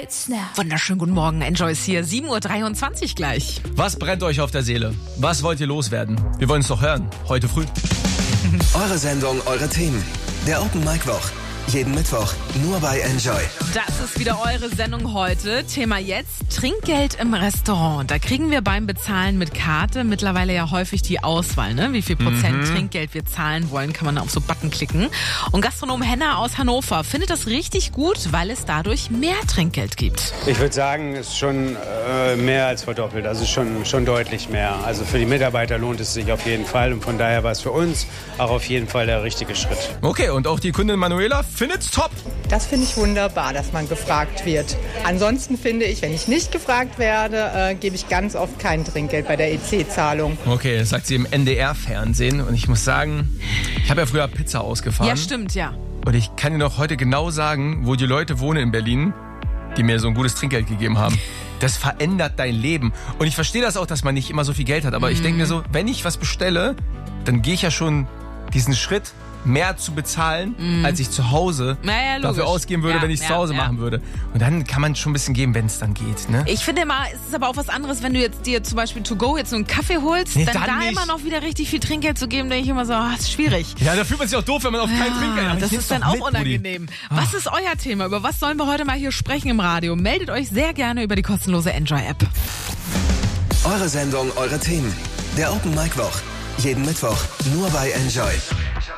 It's now. Wunderschönen guten Morgen, Enjoy ist hier, 7.23 Uhr gleich. Was brennt euch auf der Seele? Was wollt ihr loswerden? Wir wollen es doch hören, heute früh. Eure Sendung, eure Themen. Der Open Mic Woch. Jeden Mittwoch nur bei Enjoy. Das ist wieder eure Sendung heute. Thema jetzt, Trinkgeld im Restaurant. Da kriegen wir beim Bezahlen mit Karte mittlerweile ja häufig die Auswahl, ne? Wie viel Prozent Trinkgeld wir zahlen wollen, kann man auf so Button klicken. Und Gastronom Henna aus Hannover findet das richtig gut, weil es dadurch mehr Trinkgeld gibt. Ich würde sagen, es ist schon mehr als verdoppelt, also schon deutlich mehr. Also für die Mitarbeiter lohnt es sich auf jeden Fall und von daher war es für uns auch auf jeden Fall der richtige Schritt. Okay, und auch die Kundin Manuela findet's top. Das finde ich wunderbar, dass man gefragt wird. Ansonsten finde ich, wenn ich nicht gefragt werde, gebe ich ganz oft kein Trinkgeld bei der EC-Zahlung. Okay, das sagt sie im NDR-Fernsehen und ich muss sagen, ich habe ja früher Pizza ausgefahren. Ja, stimmt, ja. Und ich kann dir noch heute genau sagen, wo die Leute wohnen in Berlin, die mir so ein gutes Trinkgeld gegeben haben. Das verändert dein Leben. Und ich verstehe das auch, dass man nicht immer so viel Geld hat. Aber ich denke mir so, wenn ich was bestelle, dann gehe ich ja schon diesen Schritt, mehr zu bezahlen, als ich zu Hause dafür ausgeben würde, wenn ich es zu Hause machen würde. Und dann kann man schon ein bisschen geben, wenn es dann geht. Ne? Ich finde immer, es ist aber auch was anderes, wenn du jetzt dir zum Beispiel to go jetzt so einen Kaffee holst, Nee, dann da nicht. immer noch wieder richtig viel Trinkgeld zu geben, denke ich immer so, das ist schwierig. Ja, da fühlt man sich auch doof, wenn man auf kein Trinkgeld hat. Das ist dann auch unangenehm. Was ist euer Thema? Über was sollen wir heute mal hier sprechen im Radio? Meldet euch sehr gerne über die kostenlose Enjoy-App. Eure Sendung, eure Themen. Der Open Mic Woch. Jeden Mittwoch nur bei Enjoy.